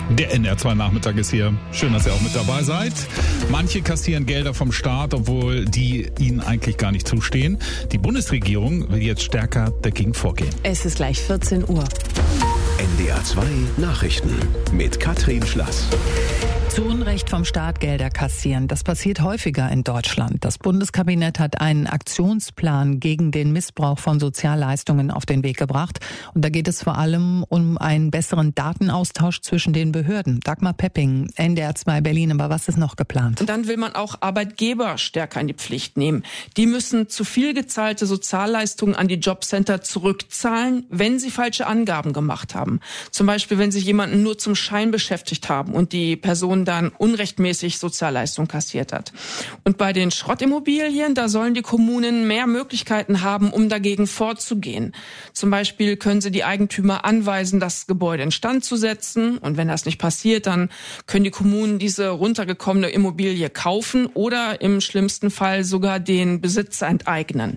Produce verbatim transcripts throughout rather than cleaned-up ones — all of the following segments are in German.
Der N D R zwei Nachmittag ist hier. Schön, dass ihr auch mit dabei seid. Manche kassieren Gelder vom Staat, obwohl die ihnen eigentlich gar nicht zustehen. Die Bundesregierung will jetzt stärker dagegen vorgehen. Es ist gleich vierzehn Uhr. N D R zwei Nachrichten mit Katrin Schlass. Zu Unrecht vom Staat Gelder kassieren. Das passiert häufiger in Deutschland. Das Bundeskabinett hat einen Aktionsplan gegen den Missbrauch von Sozialleistungen auf den Weg gebracht. Und da geht es vor allem um einen besseren Datenaustausch zwischen den Behörden. Dagmar Pepping, N D R zwei Berlin. Aber was ist noch geplant? Und dann will man auch Arbeitgeber stärker in die Pflicht nehmen. Die müssen zu viel gezahlte Sozialleistungen an die Jobcenter zurückzahlen, wenn sie falsche Angaben gemacht haben. Zum Beispiel, wenn sie jemanden nur zum Schein beschäftigt haben und die Person dann unrechtmäßig Sozialleistung kassiert hat. Und bei den Schrottimmobilien, da sollen die Kommunen mehr Möglichkeiten haben, um dagegen vorzugehen. Zum Beispiel können sie die Eigentümer anweisen, das Gebäude instand zu setzen. Und wenn das nicht passiert, dann können die Kommunen diese runtergekommene Immobilie kaufen oder im schlimmsten Fall sogar den Besitzer enteignen.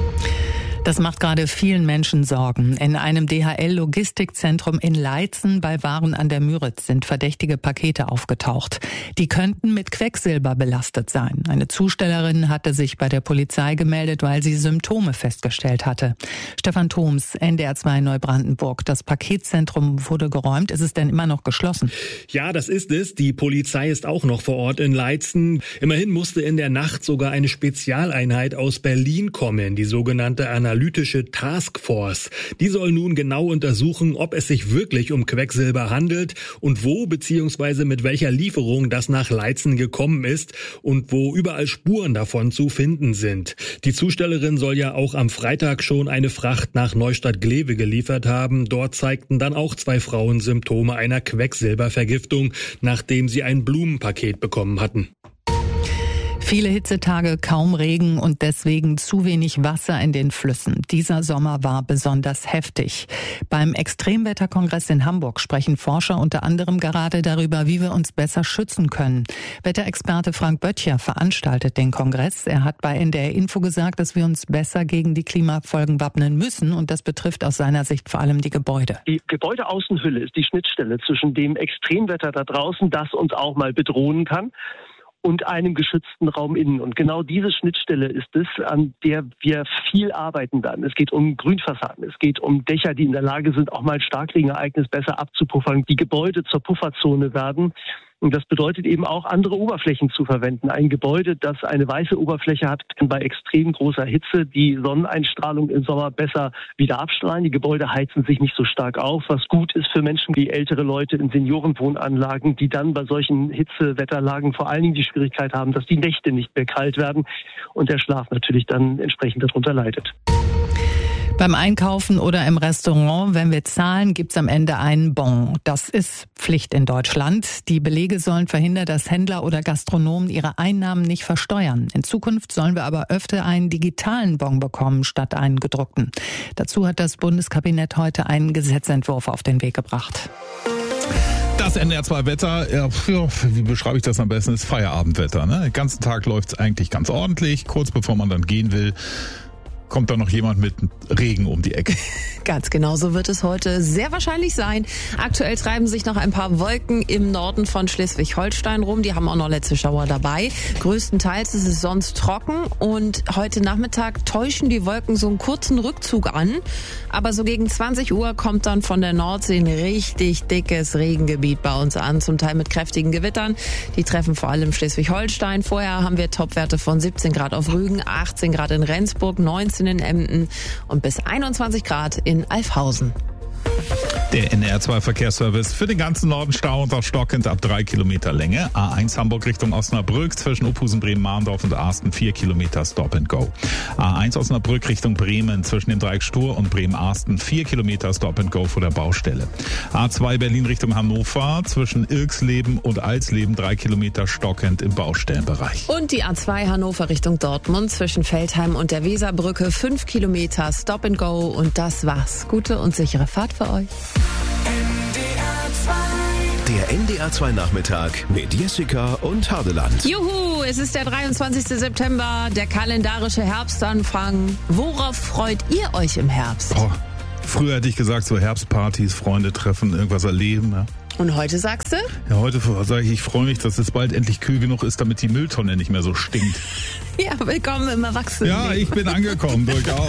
Das macht gerade vielen Menschen Sorgen. In einem D H L-Logistikzentrum in Leitzen bei Waren an der Müritz sind verdächtige Pakete aufgetaucht. Die könnten mit Quecksilber belastet sein. Eine Zustellerin hatte sich bei der Polizei gemeldet, weil sie Symptome festgestellt hatte. Stefan Thoms, N D R zwei Neubrandenburg. Das Paketzentrum wurde geräumt. Ist es denn immer noch geschlossen? Ja, das ist es. Die Polizei ist auch noch vor Ort in Leitzen. Immerhin musste in der Nacht sogar eine Spezialeinheit aus Berlin kommen, die sogenannte Analyse. Analytische Taskforce. Die soll nun genau untersuchen, ob es sich wirklich um Quecksilber handelt und wo bzw. mit welcher Lieferung das nach Leitzen gekommen ist und wo überall Spuren davon zu finden sind. Die Zustellerin soll ja auch am Freitag schon eine Fracht nach Neustadt-Glewe geliefert haben. Dort zeigten dann auch zwei Frauen Symptome einer Quecksilbervergiftung, nachdem sie ein Blumenpaket bekommen hatten. Viele Hitzetage, kaum Regen und deswegen zu wenig Wasser in den Flüssen. Dieser Sommer war besonders heftig. Beim Extremwetterkongress in Hamburg sprechen Forscher unter anderem gerade darüber, wie wir uns besser schützen können. Wetterexperte Frank Böttcher veranstaltet den Kongress. Er hat bei N D R Info gesagt, dass wir uns besser gegen die Klimafolgen wappnen müssen und das betrifft aus seiner Sicht vor allem die Gebäude. Die Gebäudeaußenhülle ist die Schnittstelle zwischen dem Extremwetter da draußen, das uns auch mal bedrohen kann, und einem geschützten Raum innen. Und genau diese Schnittstelle ist es, an der wir viel arbeiten werden. Es geht um Grünfassaden, es geht um Dächer, die in der Lage sind, auch mal ein Starkregenereignis besser abzupuffern, die Gebäude zur Pufferzone werden. Und das bedeutet eben auch, andere Oberflächen zu verwenden. Ein Gebäude, das eine weiße Oberfläche hat, kann bei extrem großer Hitze die Sonneneinstrahlung im Sommer besser wieder abstrahlen. Die Gebäude heizen sich nicht so stark auf, was gut ist für Menschen wie ältere Leute in Seniorenwohnanlagen, die dann bei solchen Hitzewetterlagen vor allen Dingen die Schwierigkeit haben, dass die Nächte nicht mehr kalt werden und der Schlaf natürlich dann entsprechend darunter leidet. Beim Einkaufen oder im Restaurant, wenn wir zahlen, gibt's am Ende einen Bon. Das ist Pflicht in Deutschland. Die Belege sollen verhindern, dass Händler oder Gastronomen ihre Einnahmen nicht versteuern. In Zukunft sollen wir aber öfter einen digitalen Bon bekommen statt einen gedruckten. Dazu hat das Bundeskabinett heute einen Gesetzentwurf auf den Weg gebracht. Das N D R zwei Wetter, ja, wie beschreibe ich das am besten, ist Feierabendwetter. Ne? Den ganzen Tag läuft's eigentlich ganz ordentlich. Kurz bevor man dann gehen will, kommt da noch jemand mit Regen um die Ecke. Ganz genau so wird es heute sehr wahrscheinlich sein. Aktuell treiben sich noch ein paar Wolken im Norden von Schleswig-Holstein rum. Die haben auch noch letzte Schauer dabei. Größtenteils ist es sonst trocken und heute Nachmittag täuschen die Wolken so einen kurzen Rückzug an. Aber so gegen zwanzig Uhr kommt dann von der Nordsee ein richtig dickes Regengebiet bei uns an, zum Teil mit kräftigen Gewittern. Die treffen vor allem Schleswig-Holstein. Vorher haben wir Topwerte von siebzehn Grad auf Rügen, achtzehn Grad in Rendsburg, neunzehn in Emden und bis einundzwanzig Grad in Alfhausen. Der N D R zwei Verkehrsservice für den ganzen Norden Stau und auch stockend ab drei Kilometer Länge. A eins Hamburg Richtung Osnabrück zwischen Uphusen, Bremen, Mahndorf und Arsten vier Kilometer Stop and Go. A eins Osnabrück Richtung Bremen zwischen dem Dreieck Stur und Bremen-Arsten vier Kilometer Stop and Go vor der Baustelle. A zwei Berlin Richtung Hannover zwischen Ilksleben und Alsleben drei Kilometer stockend im Baustellenbereich. Und die A zwei Hannover Richtung Dortmund zwischen Feldheim und der Weserbrücke fünf Kilometer Stop and Go. Und das war's. Gute und sichere Fahrt für euch. Der N D R zwei Nachmittag mit Jessica und Hardeland. Juhu, es ist der dreiundzwanzigste September, der kalendarische Herbstanfang. Worauf freut ihr euch im Herbst? Oh. Früher hätte ich gesagt, so Herbstpartys, Freunde treffen, irgendwas erleben. Ja. Und heute sagst du? Ja, heute sage ich, ich freue mich, dass es bald endlich kühl genug ist, damit die Mülltonne nicht mehr so stinkt. Ja, willkommen im Erwachsenen. Ja, ich bin angekommen, durchaus.